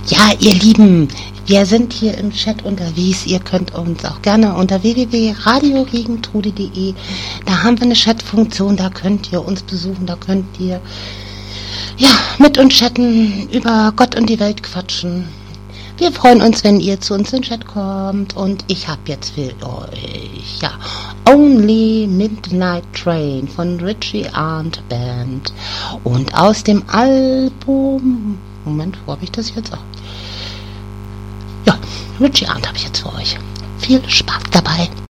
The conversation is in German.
Ja, ihr Lieben, wir sind hier im Chat unterwegs. Ihr könnt uns auch gerne unter www.radioregentrude.de, da haben wir eine Chatfunktion, da könnt ihr uns besuchen, da könnt ihr mit uns chatten, über Gott und die Welt quatschen. Wir freuen uns, wenn ihr zu uns in den Chat kommt, und ich habe jetzt für euch Only Midnight Train von Richie Arndt Band, und aus dem Album, Moment, wo habe ich das jetzt? Richie Arndt habe ich jetzt für euch. Viel Spaß dabei.